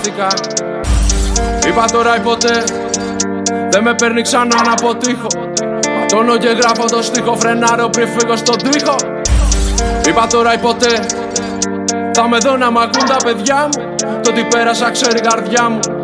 Είπα τώρα ποτέ δεν με παίρνει ξανά να αποτύχω. Ματώνω και γράφω το στίχο, φρενάρω πριν φύγω στον τοίχο. Είπα τώρα ποτέ θα με δω να μ' ακούν τα παιδιά μου. Το τι πέρασα ξέρει η καρδιά μου.